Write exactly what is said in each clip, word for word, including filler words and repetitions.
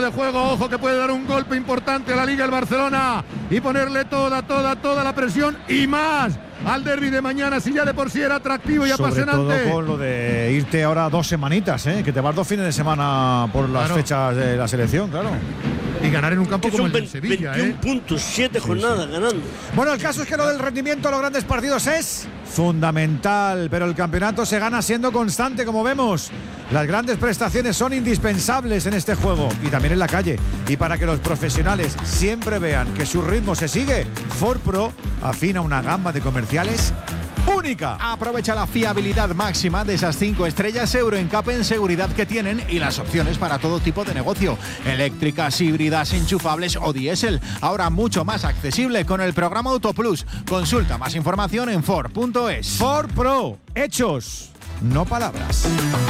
de juego. Ojo que puede dar un golpe importante a la Liga el Barcelona y ponerle toda, toda, toda la presión y más al derbi de mañana, si ya de por sí era atractivo y Sobre apasionante. Todo con lo de irte ahora dos semanitas, ¿eh? Que te vas dos fines de semana por las Claro. fechas de la selección, claro. Y ganar en un campo que como son el del Sevilla, veintiún ¿eh? puntos, siete Sí, jornadas sí. ganando. Bueno, el caso es que lo del rendimiento a los grandes partidos es fundamental, pero el campeonato se gana siendo constante, como vemos. Las grandes prestaciones son indispensables en este juego y también en la calle. Y para que los profesionales siempre vean que su ritmo se sigue, Ford Pro afina una gama de comerciales única. Aprovecha la fiabilidad máxima de esas cinco estrellas Euro N C A P en seguridad que tienen y las opciones para todo tipo de negocio. Eléctricas, híbridas, enchufables o diésel. Ahora mucho más accesible con el programa Autoplus. Consulta más información en Ford punto es. Ford Pro, hechos, no palabras.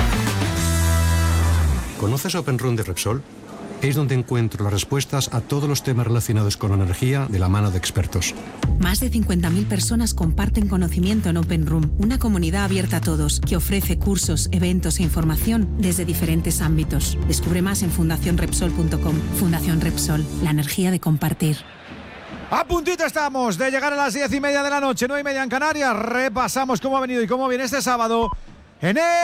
¿Conoces Open Room de Repsol? Es donde encuentro las respuestas a todos los temas relacionados con la energía de la mano de expertos. Más de cincuenta mil personas comparten conocimiento en Open Room, una comunidad abierta a todos que ofrece cursos, eventos e información desde diferentes ámbitos. Descubre más en fundación repsol punto com. Fundación Repsol, la energía de compartir. A puntito estamos de llegar a las diez y media de la noche, nueve y media en Canarias. Repasamos cómo ha venido y cómo viene este sábado en el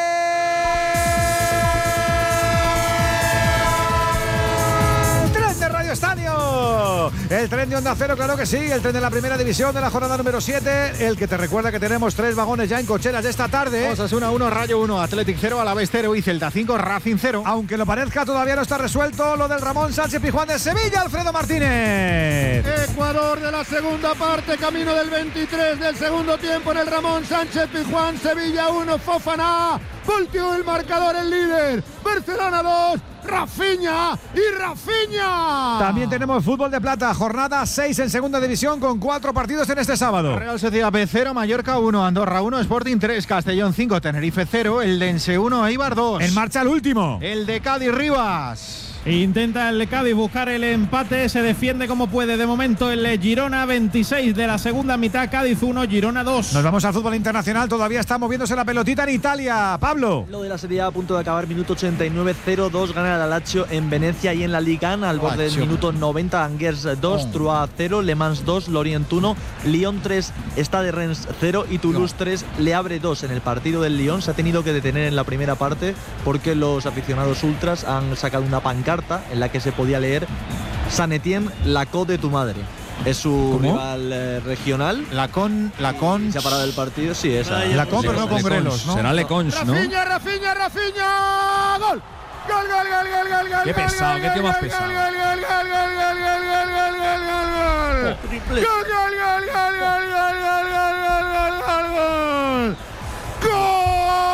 Radio Estadio, el tren de Onda Cero, claro que sí, el tren de la primera división de la jornada número siete, el que te recuerda que tenemos tres vagones ya en cocheras de esta tarde. Osasuna uno, Rayo uno, Athletic cero, Alavés cero y Celta cinco, Racing cero. Aunque lo parezca, todavía no está resuelto lo del Ramón Sánchez Pizjuán de Sevilla, Alfredo Martínez. Ecuador de la segunda parte, camino del veintitrés del segundo tiempo en el Ramón Sánchez Pizjuán. Sevilla uno, Fofana. Volteó el marcador, el líder. Barcelona dos, Rafinha y Rafinha. También tenemos fútbol de plata, jornada seis en segunda división con cuatro partidos en este sábado. Real Sociedad B cero, Mallorca uno, Andorra uno, Sporting tres, Castellón cinco, Tenerife cero, el Dense uno, Eibar dos. En marcha el último. El de Cádiz Rivas. Intenta el Cádiz buscar el empate, se defiende como puede de momento el Girona, veintiséis de la segunda mitad, Cádiz uno, Girona dos. Nos vamos al fútbol internacional, todavía está moviéndose la pelotita en Italia. Pablo. Lo de la Serie A a punto de acabar, minuto ochenta y nueve, cero dos, gana el Lazio en Venecia y en la Liga al borde del minuto noventa, Angers dos, oh. Troyes cero, Le Mans dos, Lorient uno, Lyon tres, Stade Reims cero y Toulouse no. tres, Le Havre dos. En el partido del Lyon se ha tenido que detener en la primera parte porque los aficionados ultras han sacado una pancarta en la que se podía leer San Etienne, la co de tu madre. Es su ¿Cómo? rival eh, regional. La con, la con. Se ha parado el partido, sí, esa. Ah, la con, pero no con Grelos, ¿no? Será Le Cons, ¿no? Rafinha, Rafinha, Rafinha. Gol. Gol, gol, gol, gol, gol, gol. Qué pesado, qué tío más pesado. Gol, gol, gol, gol, gol, gol, gol, gol, gol, gol, gol. Triple. Gol, gol, gol, gol, gol, gol, gol, gol, gol, gol, gol. Gol.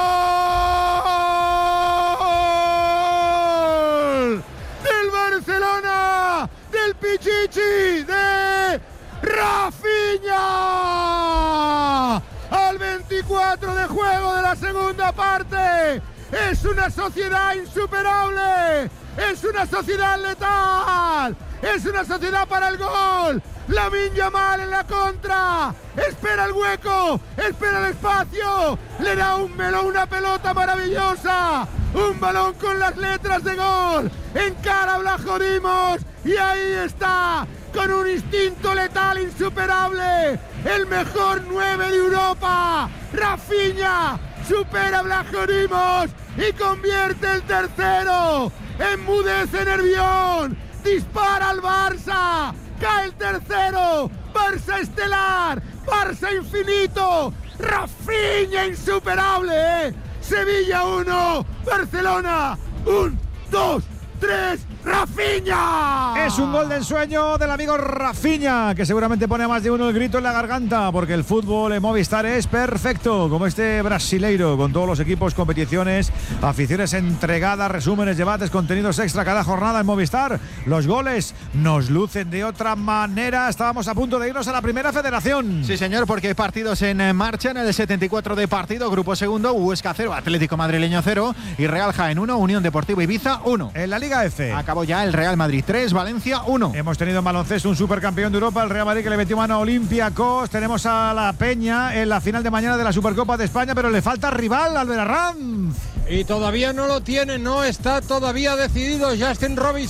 Barcelona, del Pichichi, de Rafinha, al veinticuatro de juego de la segunda parte. Es una sociedad insuperable, es una sociedad letal, es una sociedad para el gol. Lamine Yamal en la contra, espera el hueco, espera el espacio, le da un melón, una pelota maravillosa, un balón con las letras de gol, encara a Blajo Dimos y ahí está, con un instinto letal insuperable, el mejor nueve de Europa, Rafinha, supera a Blajo Dimos y convierte el tercero, enmudece Nervión, dispara al Barça, cae el tercero, Barça estelar, Barça infinito, Rafinha insuperable, ¿eh? Sevilla uno, Barcelona un, dos, tres, Rafinha. Es un gol de ensueño del amigo Rafinha, que seguramente pone a más de uno el grito en la garganta, porque el fútbol en Movistar es perfecto, como este brasileiro, con todos los equipos, competiciones, aficiones entregadas, resúmenes, debates, contenidos extra cada jornada en Movistar. Los goles nos lucen de otra manera. Estábamos a punto de irnos a la primera federación. Sí, señor, porque hay partidos en marcha en el setenta y cuatro de partido, grupo segundo, Huesca cero, Atlético Madrileño cero y Real Jaén uno, Unión Deportiva Ibiza uno. En la Liga F acabó ya el Real Madrid tres, Valencia uno. Hemos tenido en baloncesto un supercampeón de Europa, el Real Madrid, que le metió mano a Olympiacos. Tenemos a la Peña en la final de mañana de la Supercopa de España, pero le falta rival, Albert Arranz. Y todavía no lo tiene, no está todavía decidido Justin Robinson.